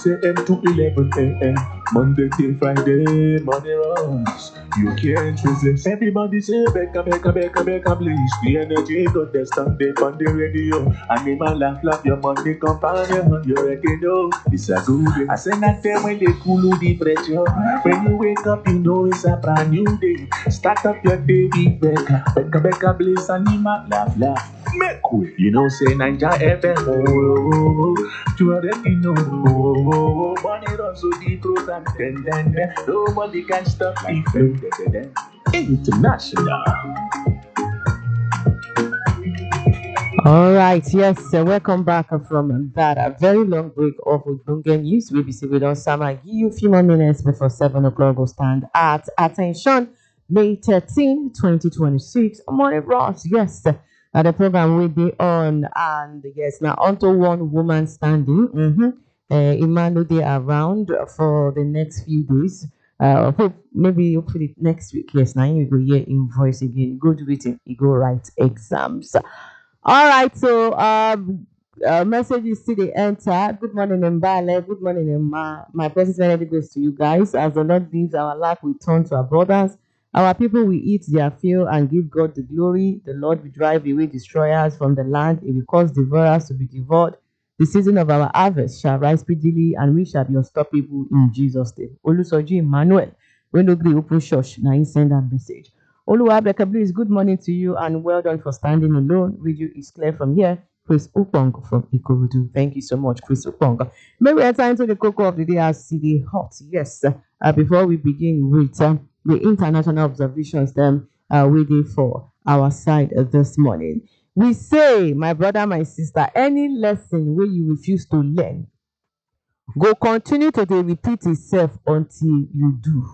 6 a.m. to 11 a.m. Monday till Friday, money runs. You can't resist. Everybody say, Becca, Becca, Becca, Becca, please. The energy got the Sunday on the radio. Animal laugh, laugh, your money companion. You already know it's a good day. I say that time when they cool the pressure. When you wake up, you know it's a brand new day. Start up your day with Becca, Becca, Becca, please. Animal laugh, laugh. Make way. You know, say Ninja FM. You already know. Money runs so deep, throat and then. Nobody can stop the flow. International. All right, yes, welcome back from that a very long break of Ubunga News. We'll be seeing on Sama. Give you a few more minutes before 7 o'clock. Will stand at attention. May 13, 2026. Morning, Ross. Yes, the program will be on, and yes, now onto one woman standing. Emmanuel, they are around for the next few days. Hopefully next week. Yes, now you go hear invoice again. You go do it. You go write exams. All right, so messages to the enter. Good morning, Mbale. Good morning, Emma. My presence already goes to you guys. As the Lord leaves our lack, we turn to our brothers. Our people will eat their fill and give God the glory. The Lord will drive away destroyers from the land. It will cause devourers to be devoured. The season of our harvest shall rise speedily, and we shall be unstoppable in Jesus' name. Olusoji Emmanuel, when we open church, now you send that message. Oluwabeka, please, good morning to you and well done for standing alone. Radio is clear from here. Chris Upong from Ikorodu. Thank you so much, Chris Upong. May we enter into the cocoa of the day as CD hot. Yes, before we begin with the international observations, waiting for our side this morning. We say, my brother, my sister, any lesson where you refuse to learn, go continue to repeat itself until you do.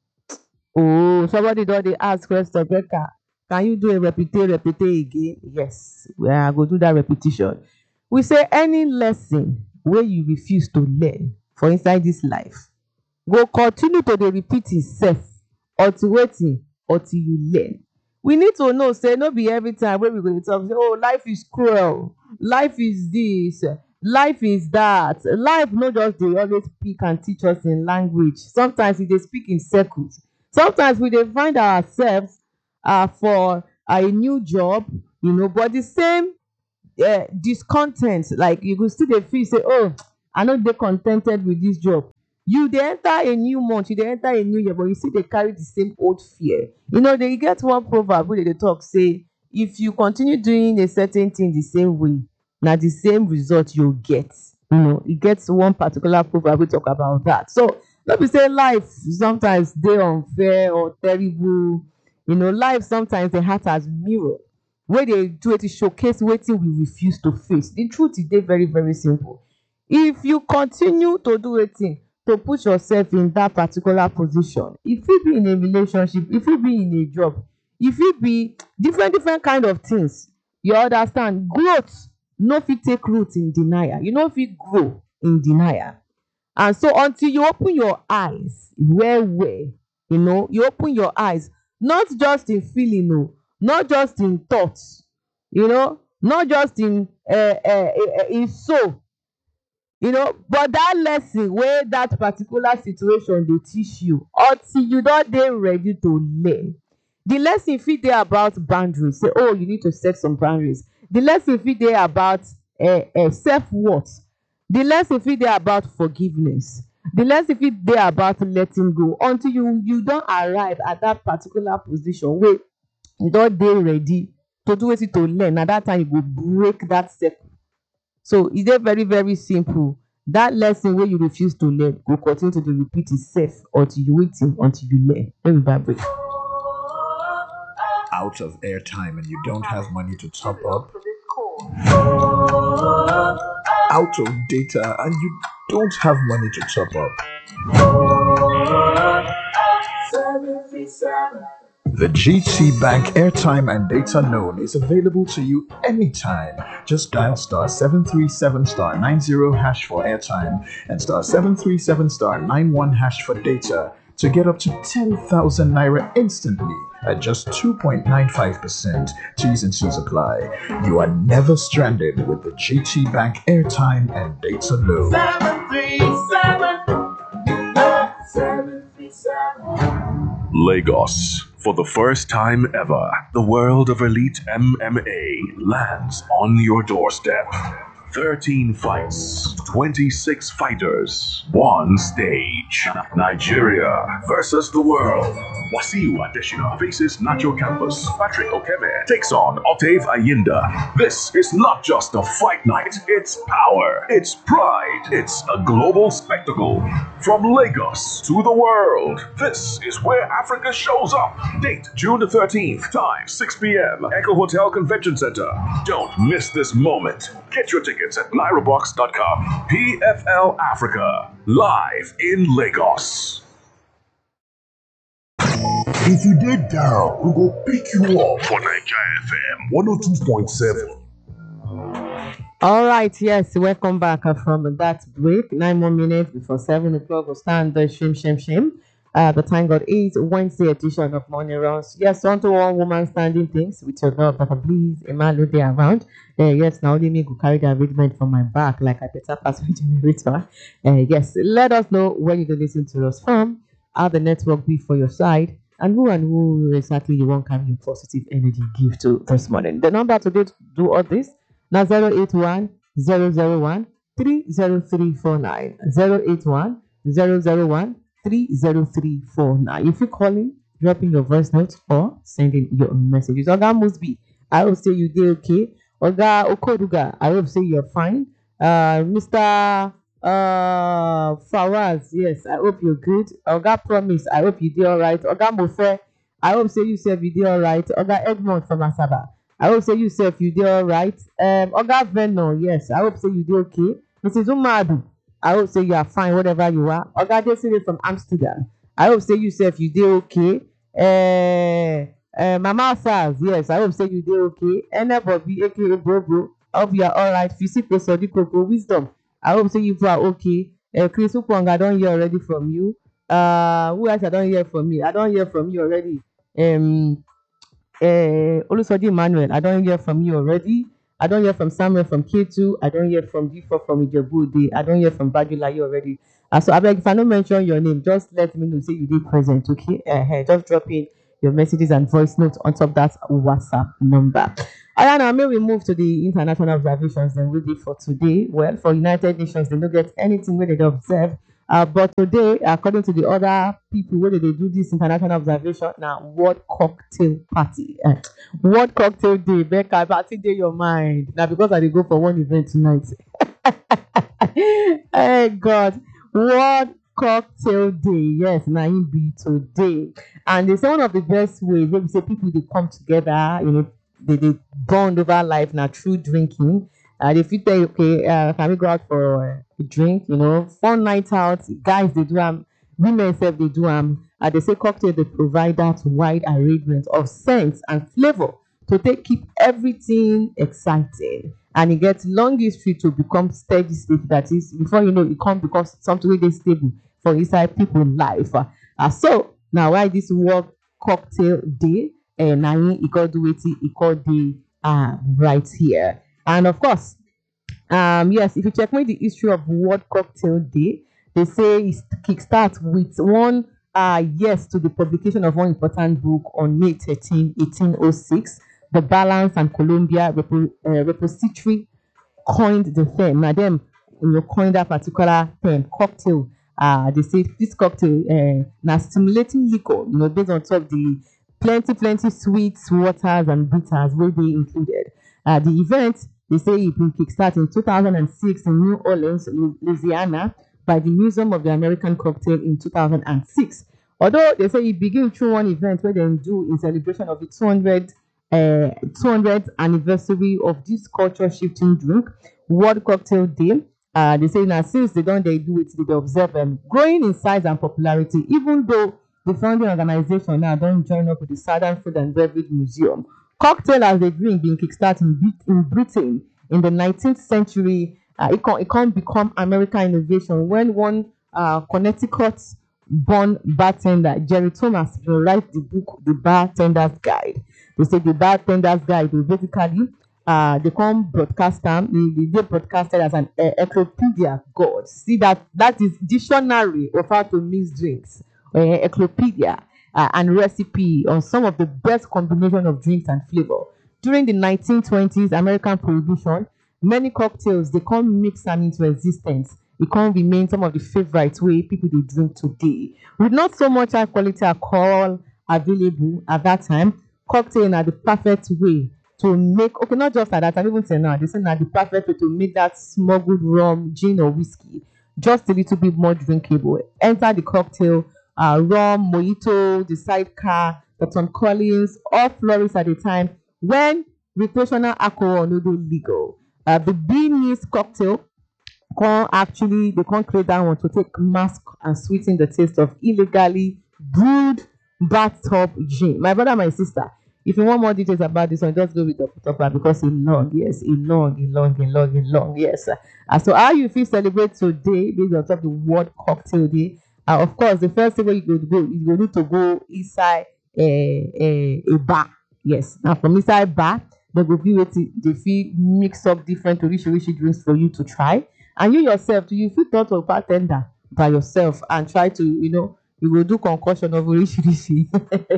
Oh, somebody don't they ask question, Becca, can you do a repeat again? Yes, we are going to do that repetition. We say any lesson where you refuse to learn for inside this life, go continue to repeat itself until you learn. We need to know, say, not be every time when we go to talk, say, oh, life is cruel, life is this, life is that. Life not just they always speak and teach us in language. Sometimes they speak in circles. Sometimes we find ourselves for a new job, but the same discontent, like you could still feel, say, oh, I'm not contented with this job. You they enter a new month, they enter a new year, but you see they carry the same old fear. They get one proverb where they talk, say, if you continue doing a certain thing the same way, now the same result you'll get. It gets one particular proverb we talk about that. So let me say life sometimes they unfair or terrible. Life sometimes the heart as mirror where they do it to showcase waiting we refuse to face. The truth is they very, very simple. If you continue to do a thing, to put yourself in that particular position, if you be in a relationship, if you be in a job, if you be different kind of things, you understand growth no fit take root in denial. You know if you grow in denial. And so until you open your eyes, you open your eyes, not just in feeling, no, not just in thoughts, not just in soul, but that lesson where that particular situation they teach you until you don't dey ready to learn. The lesson fit dey about boundaries. Say, oh, you need to set some boundaries. The lesson fit dey about self-worth. The lesson fit dey about forgiveness. The lesson fit dey about letting go until you don't arrive at that particular position where you don't dey ready to do it to learn. At that time, you go break that circle. So it's very, very simple. That lesson where you refuse to learn will continue to repeat itself until you until you learn. Let me vibrate. Out of airtime and you don't have money to top up. Out of data and you don't have money to top up. The GT Bank airtime and data loan is available to you anytime. Just dial star 737 star 90 hash for airtime and star 737 star 91 hash for data to get up to 10,000 naira instantly at just 2.95%. T's and C's apply. You are never stranded with the GT Bank airtime and data loan. 737 Lagos. For the first time ever, the world of elite MMA lands on your doorstep. 13 fights, 26 fighters, one stage. Nigeria versus the world. Wasiu Adesina faces Nacho Campos. Patrick Okeme takes on Octave Ayinda. This is not just a fight night, it's power, it's pride, it's a global spectacle. From Lagos to the world, this is where Africa shows up. Date June the 13th, time 6 p.m. Echo Hotel Convention Center. Don't miss this moment. Get your tickets at lyrabox.com. PFL Africa, live in Lagos. If you did down, we go pick you up for Nigeria FM 102.7. All right, yes, welcome back from that break. 9 more minutes before 7 o'clock. We'll stand the shame. The time got is Wednesday edition of Morning Runs. Yes, on to one woman standing things with your girl, but please, a man look there around. Yes, now let me go carry the arrangement from my back like a better password generator. Yes, let us know where you can listen to us from, how the network be for your side, and who exactly you want carry your positive energy give to this morning. The number to do all this now 081 001 30349 081 001 30349. If you're calling, dropping your voice notes or sending your messages. Oga Musbi, I hope say you did okay. Oga Okoruga, I hope say you're fine. Mr. Fawaz, yes, I hope you're good. Oga Promise, I hope you did alright. Oga Mofe, I hope say you said you did alright. Oga Egmont from Asaba, I hope say you said you did alright. Oga Venom, yes, I hope say you did okay. Mrs. Umadu, I hope say you are fine, whatever you are. Oga Desiree from Amsterdam, I hope say you said you did okay. Mama Saz, yes, I hope say you did okay. Ena Bobby, aka Bobo, I hope you are alright. Physical Sodikoko Wisdom, I hope say you are okay. Chris Upong, I don't hear already from you. Who else I don't hear from me? I don't hear from you already. Olusoji Emmanuel, I don't hear from you already. I don't hear from Samuel from K2. I don't hear from D4 from Ijebu. I don't hear from Badulayi already. So I beg, if I don't mention your name, just let me know, say you did present, okay? Just drop in your messages and voice notes on top of that WhatsApp number. Alright, now may we move to the international observations then we did for today. Well, for United Nations, they don't get anything where they observe. But today, according to the other people, where they do this international observation, now World Cocktail Party. World Cocktail Day, Becca, party day your mind. Now because I did go for one event tonight. Hey God, World Cocktail Day. Yes, now it be today. And they say one of the best ways where we say people they come together, you know, they bond over life now through drinking. They feel say, okay, can we go out for a drink? You know, fun night out. Guys, they do women self they do they say cocktail they provide that wide arrangement of scents and flavor to keep everything exciting. And it gets long history to become steady state. That is, before you know, it can't become something really stable for inside people's life. So now why this World Cocktail Day? Now it got do it day right here. And of course, yes, if you check the history of World Cocktail Day, they say it kickstarts with one yes to the publication of one important book on May 13, 1806. The Balance and Columbia Repository coined the term. Now, them coined that particular term, cocktail. They say this cocktail now stimulating liquor, based on top of the plenty sweets, waters, and bitters where they included. The event, they say it will kickstart in 2006 in New Orleans, Louisiana, by the Museum of the American Cocktail in 2006. Although they say it began through one event where they do in celebration of the 200th anniversary of this culture shifting drink, World Cocktail Day. They say now since they do it, they observe growing in size and popularity, even though the founding organization now don't join up with the Southern Food and Beverage Museum. Cocktail as a drink being kickstarted in Britain in the 19th century. It can't become American innovation when one Connecticut-born bartender, Jerry Thomas, will write the book, The Bartender's Guide. They say the Bartender's Guide will basically they come broadcast them. They broadcasted as an encyclopedia. God, see that is dictionary of how to mix drinks. Encyclopedia. and recipe on some of the best combination of drinks and flavor. During the 1920s American Prohibition, many cocktails they can't mix am into existence. It can't remain some of the favorite way people dey drink today. With not so much high quality alcohol available at that time, cocktail na the perfect way to make, okay, not just at that time, even till now, they say na the perfect way to make that smuggled rum, gin or whiskey just a little bit more drinkable. Enter the cocktail, rum, mojito, the sidecar, the Tom Collins, all flourished at the time when recreational alcohol no dey legal. The Beanies cocktail they can't create that one to take mask and sweeten the taste of illegally brewed bathtub gin. My brother, my sister, if you want more details about this one, just go with the photographer because it's long, yes, it's long, yes. So how you feel celebrate today based on top of the World Cocktail Day? Of course, the first thing where you go, you go need to go inside a bar. Yes, now from inside bar, they go be waiting, they feel mix up different rishi drinks for you to try. And you yourself, do you feel thought of bartender by yourself and try to, you will do concoction of rishi.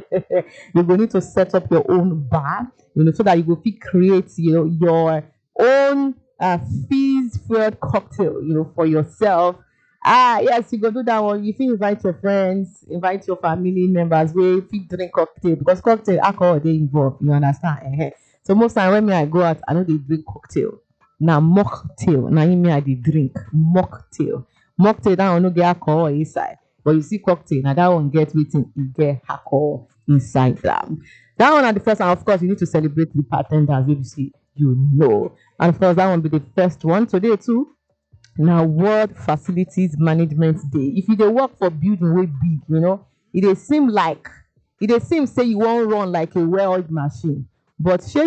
You will need to set up your own bar, so that you will create your own fizz-filled cocktail, for yourself. Yes, you go do that one. You feel invite your friends, invite your family members, we fit drink cocktail because cocktail alcohol they involved. You understand? So most time when I go out, I know they drink cocktail. Now mocktail, now me I dey drink mocktail. Mocktail that one no get alcohol inside, but you see cocktail now that one get written it get alcohol inside them. That one at the first, and of course you need to celebrate the bartenders. You see, and of course that one be the first one today too. Now World Facilities Management Day. If you dey work for building way big, it dey seem say you won't run like a well-oiled machine, but sure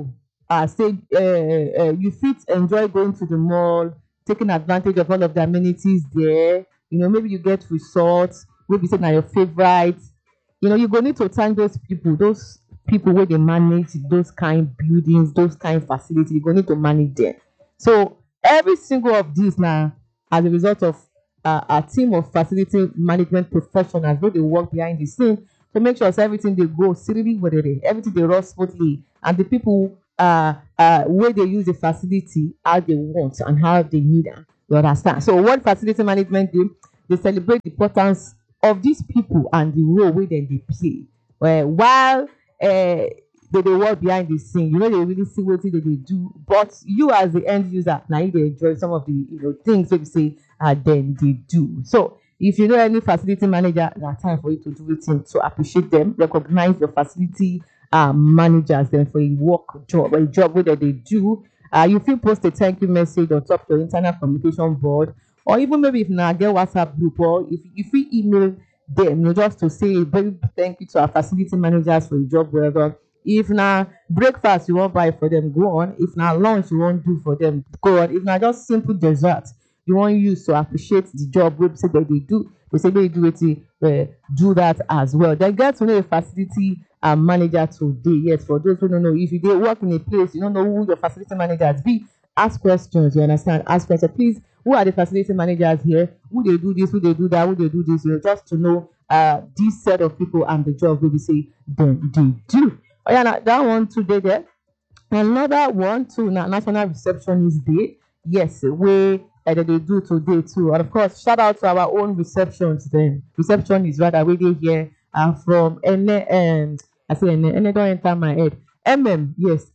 say you fit enjoy going to the mall, taking advantage of all of the amenities there. Maybe you get resorts, maybe say na your favorite. You go need to thank those people where they manage those kind buildings, those kind facilities. You go need to manage them. So every single of these now, as a result of a team of facility management professionals where they work behind the scene to make sure everything they go seriously with it, everything they run smoothly, and the people where they use the facility how they want and how they need them. You understand? So World Facility Management Day, they celebrate the importance of these people and the role where they play. While they work behind the scene, they really see what they do. But you as the end user, now you enjoy some of the things that we say then they do. So if you know any facility manager, that's time for you to do it to appreciate them, recognize your facility managers then for a job whether they do. You feel post a thank you message on top of your internal communication board, or even maybe if na get WhatsApp group, or if you email them, just to say a very thank you to our facility managers for the job well done. If na breakfast you want buy for them, go on. If na lunch you want do for them, go on. If na just simple dessert you want use to appreciate the job wey say that they do, they say they do it, do that as well. They get to know a facility manager today. Yes, for those who don't know, if you dey work in a place, you don't know who your facility managers be, ask questions. You understand? Ask questions. Please, who are the facility managers here? Who they do this? Who they do that? Who they do this? Just to know this set of people and the job we say then they do. Oh yeah, now that one today there. Another one too, now National Receptionist Day. Yes, we that they do today too. And of course, shout out to our own receptionists rather where they here from I say Ene don't enter my head. Yes,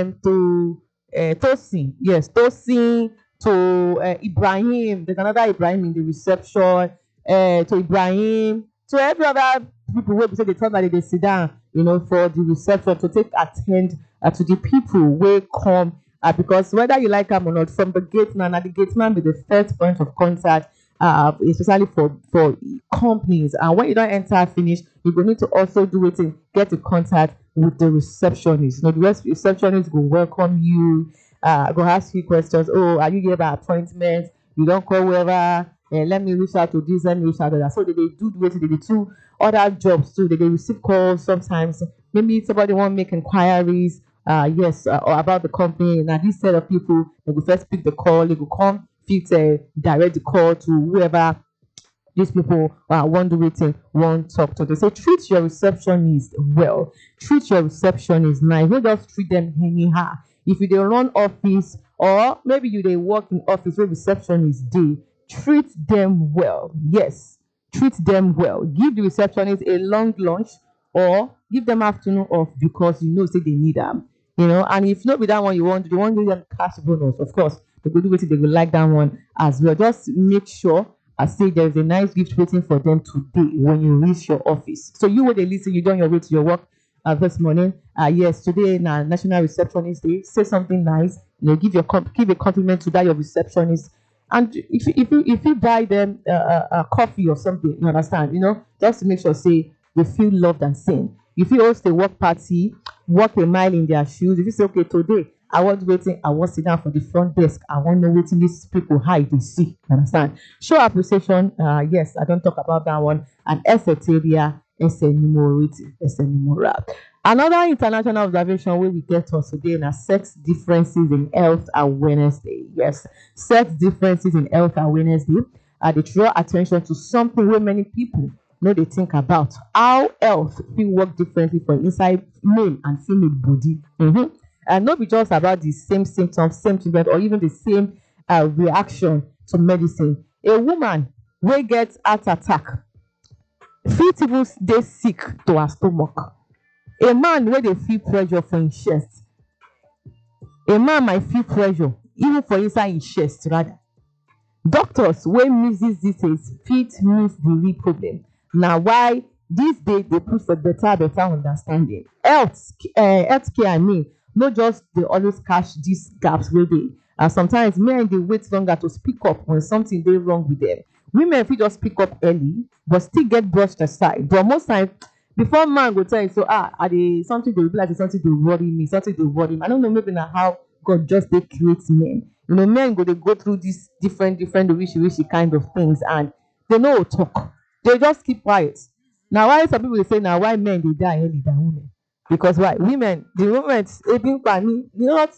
to Tosin, yes, Tosin to Ibrahim. There's another Ibrahim in the reception. To Ibrahim, to every other people who say they talk that they sit down, for the reception to take attend to the people who come. Because whether you like them or not, from the gate man, the gate man be the first point of contact, especially for companies. And when you don't enter finish, you go need to also do it and get in contact with the receptionist. The receptionist will welcome you, go ask you questions. Oh, are you here by appointment? You don't call whoever. Let me reach out to this, let me reach out to that. So they do it. They do two other jobs too. They receive calls sometimes. Maybe somebody want to make inquiries. Or about the company. Now this set of people, they will first pick the call. They will come, direct the call to whoever these people want to waiting, want talk to. They say treat your receptionist well. Treat your receptionist nice. Don't just treat them anyhow. If you dey run office or maybe you dey work in office where receptionist dey, treat them well. Yes, treat them well. Give the receptionist a long lunch or give them afternoon off because you know say they need them. And if not be that one you want, you want to give them cash bonus, of course they go do wetin they go like that one as well. Just make sure I say there's a nice gift waiting for them today when you reach your office. So you wey dey listen, you don your way to your work this morning. Yes, today na National Receptionist Day. Say something nice. Give a compliment to that your receptionist. And if you buy them a coffee or something, you understand, just to make sure say they feel loved and seen. If you host a work party, walk a mile in their shoes. If you say, okay, today I want waiting, I want sit down for the front desk, I want know waiting these people hide, they see. You understand? Show appreciation. Yes, I don't talk about that one. And Eseteria, Esenimora. Another international observation where we get us today na sex differences in health awareness day. Yes, sex differences in health awareness day. They draw attention to something where many people know they think about how health will work differently for inside male and female body. And not be just about the same symptoms, same treatment, or even the same reaction to medicine. A woman will get heart attack, fit even dey sick to her stomach. A man wey dey feel pressure for his chest, a man might feel pressure even for inside his chest rather. Doctors wey miss these details fit miss the real problem. Na why dis day dey push for better understanding. Healthcare I mean, no just dey always catch these gaps wey dey. And sometimes men dey wait longer to speak up when something dey wrong with them. Women fit just speak up early but still get brushed aside. But most times, before man go tell you, so something dey be like something dey worry me, something dey worry me. I don't know, maybe na how God just dey create men. Men go through these different wishy kind of things and they no talk. They just keep quiet. Now why some people say now why men they die early than women? Because why? Women, the moment ebbing me, not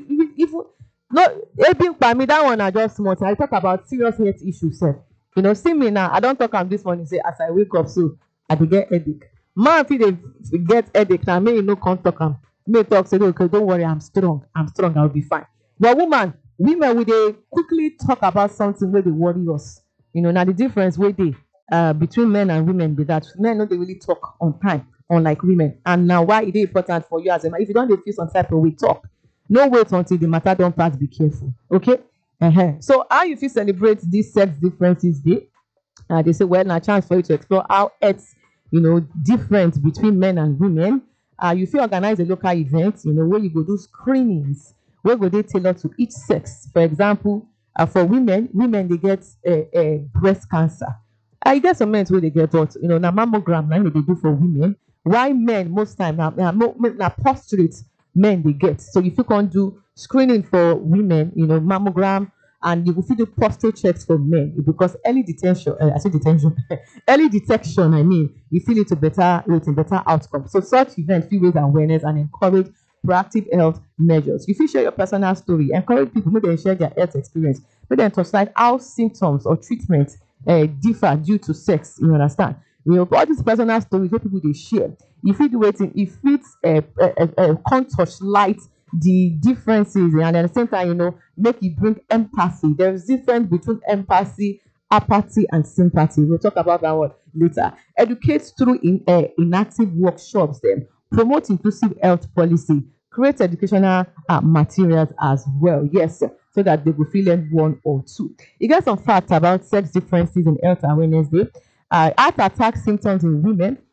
ebbing me, that one are just small. I talk about serious health issues, sir. See me now, I don't talk am this morning, say as I wake up, so I dey get headache. Man feel they get headache now, me no come talk am. Me talk say, okay, don't worry, I'm strong, I'll be fine. But women we dey quickly talk about something where they worry us. Now the difference where they between men and women be that men no dey really talk on time, unlike women. And now why it is important for you as a man, if you don't feel some type of way, talk. No wait until the matter don't pass, be careful. Okay? So how you feel celebrate this sex differences day? They say, well, na chance for you to explore how it's different between men and women. You feel organize a local event, where you go do screenings, where go they tailor to each sex. For example, for women they get breast cancer. I get some men where they get what na mammogram na they do for women. Why men most time na prostate men they get. So if you can't do screening for women, mammogram, and you will see the prostate checks for men because early detection. Early detection. I mean, you feel it to better outcome. So such events feel raise awareness and encourage proactive health measures. If you share your personal story, encourage people make them share their health experience. Make them touch like how symptoms or treatments differ due to sex. You understand? All these personal stories where people they share. If you do waiting, if it's can't touch light the differences and at the same time, make it bring empathy. There is difference between empathy, apathy, and sympathy. We'll talk about that one later. Educate through inactive workshops, then promote inclusive health policy, create educational materials as well. Yes, so that they will feel learn one or two. You get some facts about sex differences in health awareness day. Heart attack symptoms in women